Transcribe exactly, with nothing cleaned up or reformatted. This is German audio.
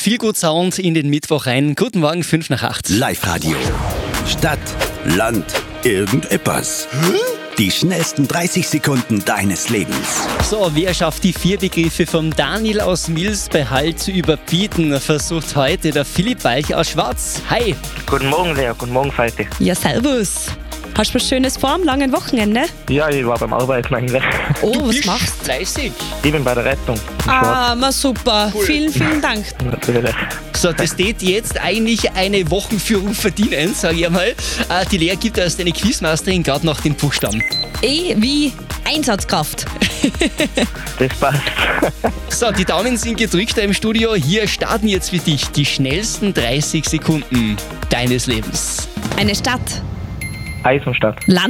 viel gut Sound in den Mittwoch rein. Guten Morgen, fünf nach acht. Live-Radio. Stadt, Land, irgendetwas. Die schnellsten dreißig Sekunden deines Lebens. So, wer schafft die vier Begriffe vom Daniel aus Mils bei Hall zu überbieten? Versucht heute der Philipp Weich aus Schwarz. Hi. Guten Morgen, Lea. Guten Morgen, Falti. Ja, servus. Hast du was Schönes vor am langen Wochenende? Ja, ich war beim Arbeiten eigentlich. Oh, Du was bist machst fleißig. Ich bin bei der Rettung. du? Ah, ma super. Vielen, vielen Dank. Natürlich. So, das tät jetzt eigentlich eine Wochenführung verdienen, sage ich einmal. Äh, Die Lea gibt als deine Quizmasterin gerade noch den Buchstaben. E wie Einsatzkraft. Das passt. So, die Daumen sind gedrückt da im Studio. Hier starten jetzt für dich die schnellsten dreißig Sekunden deines Lebens. Eine Stadt. Eisenstadt. Land.